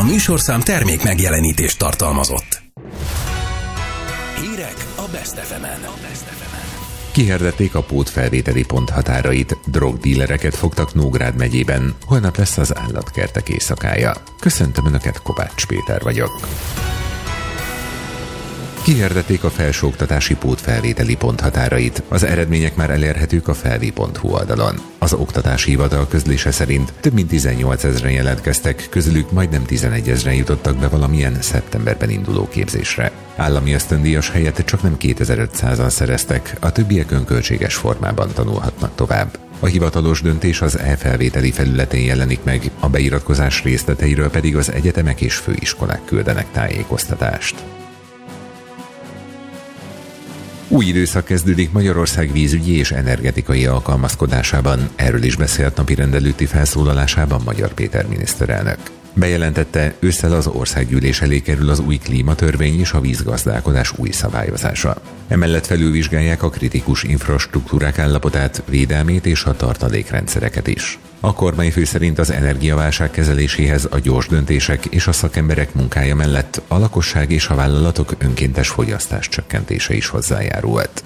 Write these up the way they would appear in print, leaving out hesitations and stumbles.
műsorszám termék megjelenítést tartalmazott. Hírek a Best FM-en. Kihirdették a pótfelvételi pont határait, drogdílereket fogtak Nógrád megyében. Holnap lesz az állatkertek éjszakája. Köszöntöm Önöket, Kovács Péter vagyok. Kihirdették a felsőoktatási pótfelvételi pont határait. Az eredmények már elérhetők a felvi.hu oldalon. Az Oktatási Hivatal közlése szerint több mint 18 000-en jelentkeztek, közülük majdnem 11 000-en jutottak be valamilyen szeptemberben induló képzésre. Állami ösztöndíjas helyett csaknem 2500-an szereztek, a többiek önköltséges formában tanulhatnak tovább. A hivatalos döntés az e-felvételi felületén jelenik meg, a beiratkozás részleteiről pedig az egyetemek és főiskolák küldenek tájékoztatást. Új időszak kezdődik Magyarország vízügyi és energetikai alkalmazkodásában, erről is beszélt napirend előtti felszólalásában Magyar Péter miniszterelnök. Bejelentette, ősszel az országgyűlés elé kerül az új klímatörvény és a vízgazdálkodás új szabályozása. Emellett felülvizsgálják a kritikus infrastruktúrák állapotát, védelmét és a tartalékrendszereket is. A kormányfő szerint az energiaválság kezeléséhez a gyors döntések és a szakemberek munkája mellett a lakosság és a vállalatok önkéntes fogyasztás csökkentése is hozzájárult.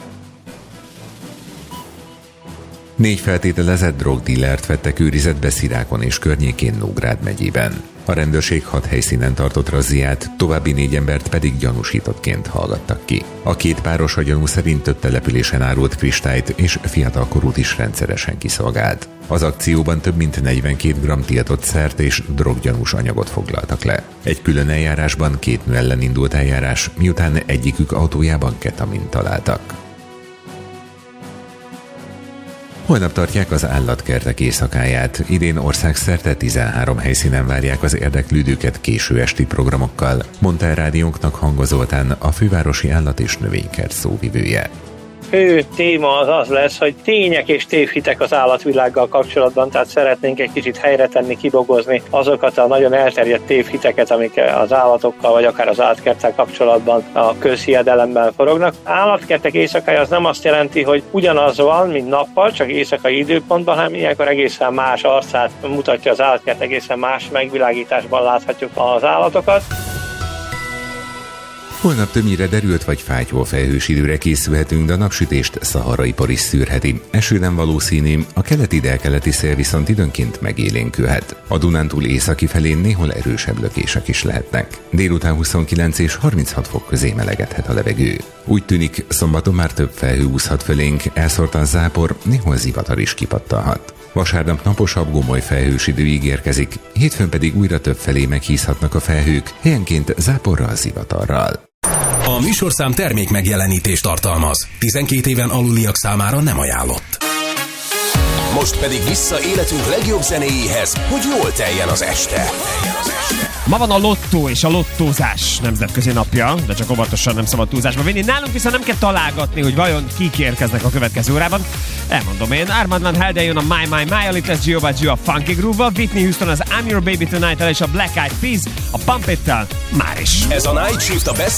4 feltételezett drogdílert vettek őrizetbe Szirákon és környékén Nógrád megyében. A rendőrség 6 helyszínen tartott razziát, további 4 embert pedig gyanúsítottként hallgattak ki. A 2 páros a gyanú szerint több településen árult kristályt és fiatalkorút is rendszeresen kiszolgált. Az akcióban több mint 42 g tiltott szert és droggyanús anyagot foglaltak le. Egy külön eljárásban 2 nő ellen indult eljárás, miután egyikük autójában ketamint találtak. Holnap tartják az állatkertek éjszakáját. Idén országszerte 13 helyszínen várják az érdeklődőket késő esti programokkal, mondta a rádiónknak Hanga Zoltán, a fővárosi állat- és növénykert szóvivője. Fő téma az lesz, hogy tények és tévhitek az állatvilággal kapcsolatban, tehát szeretnénk egy kicsit helyre tenni, kidolgozni azokat a nagyon elterjedt tévhiteket, amik az állatokkal vagy akár az állatkerttel kapcsolatban a közhiedelemben forognak. Állatkertek éjszakája az nem azt jelenti, hogy ugyanaz van, mint nappal, csak éjszakai időpontban, hanem ilyenkor egészen más arcát mutatja az állatkert, egészen más megvilágításban láthatjuk az állatokat. Holnap többnyire derült vagy fátyol felhős időre készülhetünk, de a napsütést Szahara-ipar is szűrheti. Eső nem valószínű, a keleti-délkeleti szél viszont időnként megélénkülhet. A Dunántúl északi felén néhol erősebb lökések is lehetnek. Délután 29 és 36 fok közé melegedhet a levegő. Úgy tűnik, szombaton már több felhő úszhat fölénk, elszórtan zápor, néhol zivatar is kipattalhat. Vasárnap naposabb, gomoly felhős idő ígérkezik, hétfőn pedig újra több felé meghízhatnak a felhők, helyenként záporral, zivatarral. A műsorszám termék megjelenítést tartalmaz. 12 éven aluliak számára nem ajánlott. Most pedig vissza életünk legjobb zenéjéhez, hogy jól teljen az este. Ma van a lottó és a lottózás nemzetközi napja, de csak óvatosan, nem szabad túlzásba vinni. Nálunk viszont nem kell találgatni, hogy vajon kik érkeznek a következő órában. Elmondom én, Armand Van Helden jön a My, a Little Giova Gio a Funky Groove-val, Whitney Houston az I'm Your Baby Tonight-tel és a Black Eyed Peas a Pump It-tel már is. Ez a Night Shift a Best